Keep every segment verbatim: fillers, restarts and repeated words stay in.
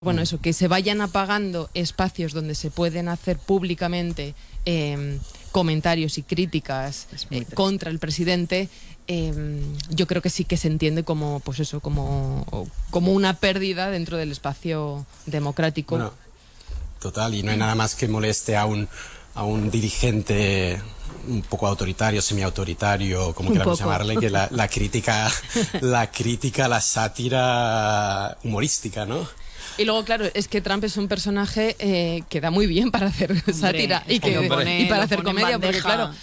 Bueno, eso, que se vayan apagando espacios donde se pueden hacer públicamente eh, comentarios y críticas eh, contra el presidente, eh, yo creo que sí que se entiende como, pues eso, como, como una pérdida dentro del espacio democrático. Bueno, total, y no hay nada más que moleste a un, a un dirigente un poco autoritario, semiautoritario, como queramos llamarle, que la, la crítica, la crítica, la sátira humorística, ¿no? Y luego, claro, es que Trump es un personaje eh, que da muy bien para hacer hombre, sátira y, que, pone, y para hacer comedia, porque claro,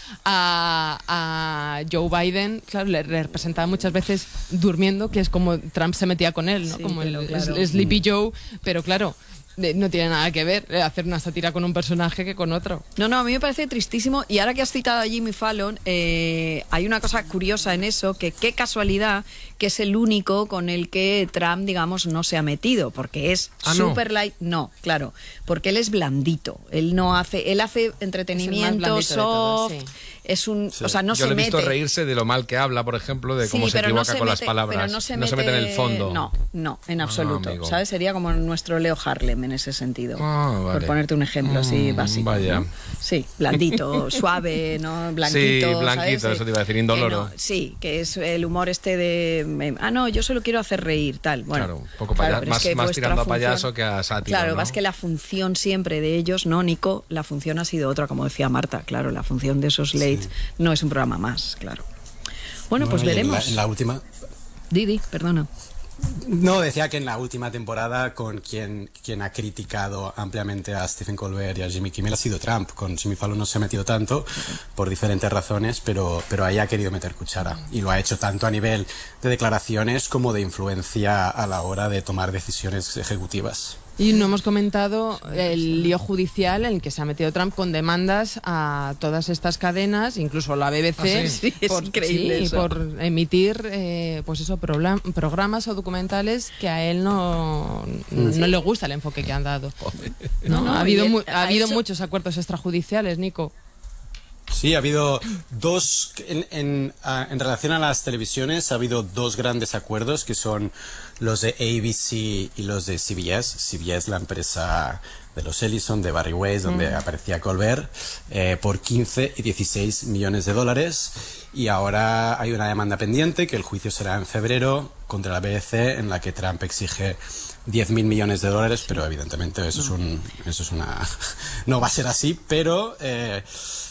a, a Joe Biden, claro, le, le representaba muchas veces durmiendo, que es como Trump se metía con él, ¿no? Sí, como el, claro. el Sleepy Joe, pero claro, no tiene nada que ver eh, hacer una sátira con un personaje que con otro. No, no, a mí me parece tristísimo. Y ahora que has citado a Jimmy Fallon, eh, hay una cosa curiosa en eso, que qué casualidad que es el único con el que Trump, digamos, no se ha metido, porque es ah, super no. light. No, claro, porque él es blandito. Él no hace, él hace entretenimiento soft. Todo, sí. Es un, sí. o sea, no Yo se le he visto mete. reírse de lo mal que habla, por ejemplo, de cómo sí, se equivoca no se con mete, las palabras. Pero no se, no mete, se mete en el fondo. No, no, en absoluto. Ah, ¿sabes? Sería como nuestro Leo Harlem en ese sentido. Ah, vale. Por ponerte un ejemplo así mm, básico. Vaya. ¿no? Sí, blandito, suave, ¿no? Blanquito. Sí, blanquito, ¿sabes? eso te iba a decir, indoloro. No, sí, que es el humor este de. Ah, no, yo solo quiero hacer reír, tal. Bueno, claro, un poco claro, paya, más, es que más tirando función, a payaso que a sátiro. Claro, ¿no? más que la función siempre de ellos, no, Nico, la función ha sido otra, como decía Marta. Claro, la función de esos late sí. no es un programa más, claro. Bueno, bueno, pues veremos. En la, en la última... Didi, perdona. No, decía que en la última temporada con quien, quien ha criticado ampliamente a Stephen Colbert y a Jimmy Kimmel ha sido Trump. Con Jimmy Fallon no se ha metido tanto por diferentes razones, pero, pero ahí ha querido meter cuchara. Y lo ha hecho tanto a nivel de declaraciones como de influencia a la hora de tomar decisiones ejecutivas. Y no hemos comentado el lío judicial en el que se ha metido Trump con demandas a todas estas cadenas, incluso la B B C, ¿Ah, sí? Sí, por, es increíble sí, eso. por emitir eh, pues eso, programas o documentales que a él no, no, sí. no le gusta el enfoque que han dado. ¿No? No, ha habido, él, mu ha habido hecho... muchos acuerdos extrajudiciales, Nico. Sí, ha habido dos, en, en, en relación a las televisiones, ha habido dos grandes acuerdos que son los de A B C y los de C B S. C B S, la empresa de los Ellison, de Barry Weiss, donde mm. aparecía Colbert, eh, por quince y dieciséis millones de dólares. Y ahora hay una demanda pendiente, que el juicio será en febrero, contra la B B C, en la que Trump exige diez mil millones de dólares, pero evidentemente eso, no. es, un, eso es una... no va a ser así, pero... Eh,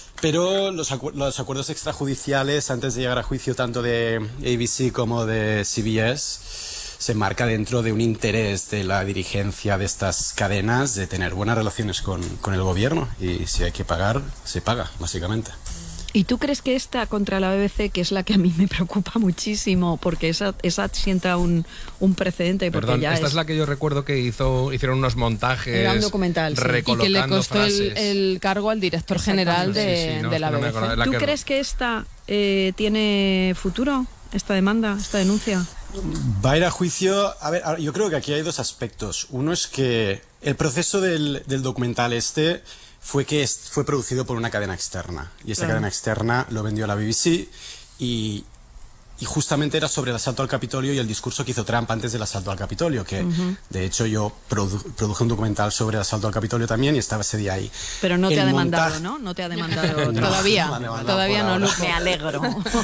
Pero los, acu los acuerdos extrajudiciales antes de llegar a juicio tanto de A B C como de C B S se marca dentro de un interés de la dirigencia de estas cadenas de tener buenas relaciones con, con el gobierno, y si hay que pagar, se paga, básicamente. ¿Y tú crees que esta contra la B B C, que es la que a mí me preocupa muchísimo, porque esa, esa sienta un, un precedente? Porque Perdón, ya esta es... es la que yo recuerdo que hizo, hicieron unos montajes. Era un documental, sí. Recolocando y que le costó el, frases. el cargo al director general de, sí, sí, no, de la B B C. No ¿Tú que... crees que esta eh, tiene futuro, esta demanda, esta denuncia? Va a ir a juicio. A ver, yo creo que aquí hay dos aspectos. Uno es que el proceso del, del documental este fue que fue producido por una cadena externa, y esta claro. cadena externa lo vendió a la B B C, y, y justamente era sobre el asalto al Capitolio y el discurso que hizo Trump antes del asalto al Capitolio, que uh-huh. de hecho yo produ produje un documental sobre el asalto al Capitolio también, y estaba ese día ahí. Pero no te el ha demandado, montaje... ¿no? No te ha demandado no, todavía. No demandado todavía no, ahora. Me alegro.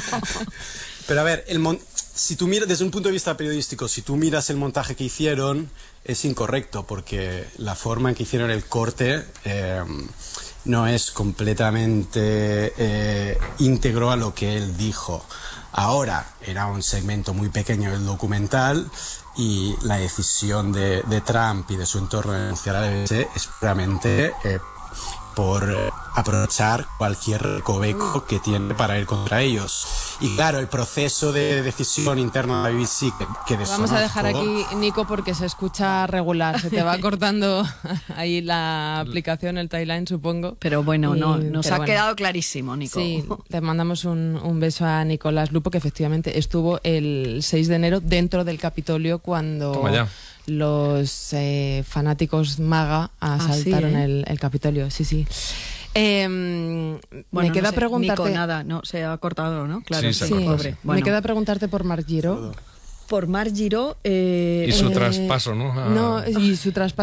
Pero a ver, el mon si tú miras desde un punto de vista periodístico, si tú miras el montaje que hicieron, es incorrecto, porque la forma en que hicieron el corte eh, no es completamente eh, íntegro a lo que él dijo. Ahora, era un segmento muy pequeño del documental, y la decisión de, de Trump y de su entorno de denunciar a la B B C es puramente eh, por eh, aprovechar cualquier recoveco que tiene para ir contra ellos. Y claro, el proceso de decisión interna de la B B C que, que desconozco... Vamos a dejar aquí, Nico, porque se escucha regular. Se te va cortando ahí la aplicación, el timeline, supongo. Pero bueno, y, no, nos pero ha bueno. quedado clarísimo, Nico. Sí, te mandamos un, un beso a Nicolás Lupo, que efectivamente estuvo el seis de enero dentro del Capitolio cuando los eh, fanáticos MAGA asaltaron ah, ¿sí, eh? el, el Capitolio. Sí, sí. Eh, bueno, me queda no sé, preguntarte... Nico, nada, no, se ha cortado, ¿no? Claro, sí, sí, sí, pobre. Bueno. Me queda preguntarte por Marc Giró. por Marc Giró. Eh, y su eh, traspaso, ¿no? A... No, y su traspaso